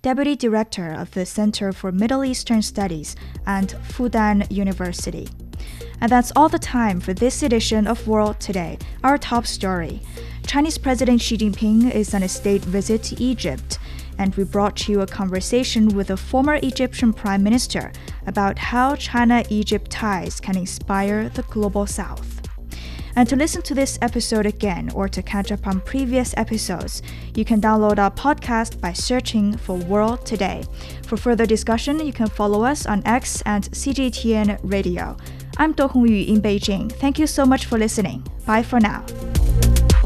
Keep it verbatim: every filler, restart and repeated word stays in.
Deputy Director of the Center for Middle Eastern Studies and Fudan University. And that's all the time for this edition of World Today. Our top story: Chinese President Xi Jinping is on a state visit to Egypt, and we brought you a conversation with a former Egyptian Prime Minister about how China-Egypt ties can inspire the global South. And to listen to this episode again or to catch up on previous episodes, you can download our podcast by searching for World Today. For further discussion, you can follow us on X and C G T N Radio. I'm Do Hongyu in Beijing. Thank you so much for listening. Bye for now.